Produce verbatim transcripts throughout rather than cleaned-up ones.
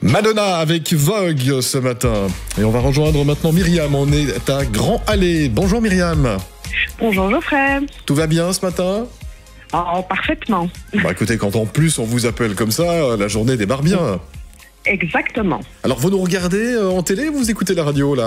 Madonna avec Vogue ce matin. Et on va rejoindre maintenant Myriam. On est à Grand Allée. Bonjour Myriam. Bonjour Geoffrey. Tout va bien ce matin ? Oh, parfaitement. Bah écoutez, quand en plus on vous appelle comme ça, la journée démarre bien. Exactement. Alors vous nous regardez en télé ou vous écoutez la radio là ?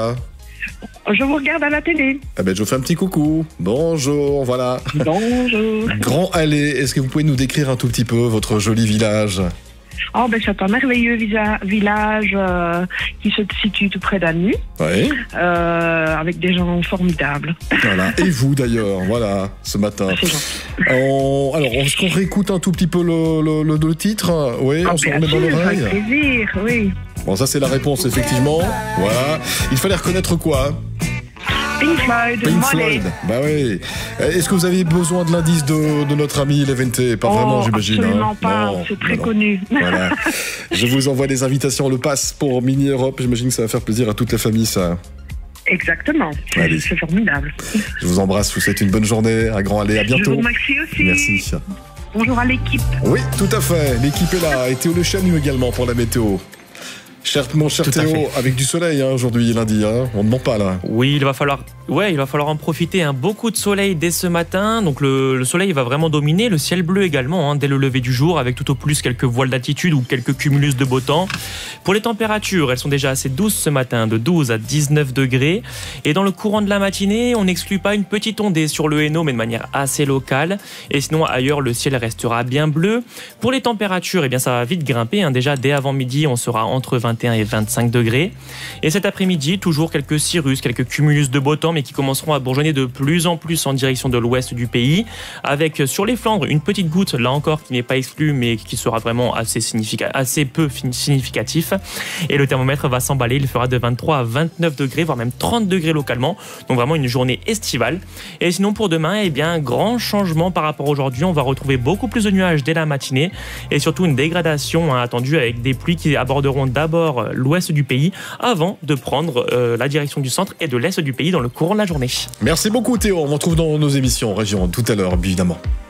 Je vous regarde à la télé. Ah ben je vous fais un petit coucou. Bonjour, voilà. Bonjour. Grand Allée, est-ce que vous pouvez nous décrire un tout petit peu votre joli village ? Oh, ben, c'est un merveilleux visa- village euh, qui se situe tout près d'Annus, Oui. euh, avec des gens formidables. Voilà. Et vous d'ailleurs, voilà, ce matin. C'est gentil. On... Alors, est-ce qu'on réécoute un tout petit peu le, le, le, le titre ? Oui, Oh, on se bien remet dans sûr, l'oreille. avec plaisir, oui. Bon, ça c'est la réponse, effectivement. Voilà. Il fallait reconnaître quoi ? Pink Floyd, Pink Money. Floyd. Bah oui. Est-ce que vous avez besoin de l'indice de, de notre ami Levente ? Pas Oh, vraiment, j'imagine. absolument hein. pas, Non, c'est très non. connu. Voilà. Je vous envoie des invitations, le pass pour Mini Europe. J'imagine que ça va faire plaisir à toute la famille, ça. Exactement, c'est, Allez. c'est formidable. Je vous embrasse, je vous souhaite une bonne journée. À Grand Allée, à Je bientôt. vous remercie aussi. Merci. Bonjour à l'équipe. Oui, tout à fait. L'équipe est là. Et Théo Le Chanu également pour la météo. Cher, mon cher Tout à Théo, fait. avec du soleil hein, aujourd'hui, lundi. Hein. On ne ment pas là. Oui, il va falloir, ouais, il va falloir en profiter. Hein. Beaucoup de soleil dès ce matin. Donc le, le soleil va vraiment dominer. Le ciel bleu également, hein, dès le lever du jour, avec tout au plus quelques voiles d'altitude ou quelques cumulus de beau temps. Pour les températures, elles sont déjà assez douces ce matin, de douze à dix-neuf degrés. Et dans le courant de la matinée, on n'exclut pas une petite ondée sur le Hainaut, mais de manière assez locale. Et sinon, ailleurs, le ciel restera bien bleu. Pour les températures, eh bien, ça va vite grimper. Hein. Déjà, dès avant midi, on sera entre vingt et un et vingt-cinq degrés. Et cet après-midi, toujours quelques cirrus, quelques cumulus de beau temps, mais qui commenceront à bourgeonner de plus en plus en direction de l'ouest du pays, avec sur les Flandres une petite goutte, là encore, qui n'est pas exclue, mais qui sera vraiment assez, significa- assez peu significatif. Et le thermomètre va s'emballer, il fera de vingt-trois à vingt-neuf degrés, voire même trente degrés localement. Donc vraiment une journée estivale. Et sinon pour demain, eh bien, grand changement par rapport à aujourd'hui. On va retrouver beaucoup plus de nuages dès la matinée et surtout une dégradation hein, attendue avec des pluies qui aborderont d'abord l'ouest du pays avant de prendre euh, la direction du centre et de l'est du pays dans le courant de la journée. Merci beaucoup Théo. On vous retrouve dans nos émissions en région tout à l'heure, évidemment.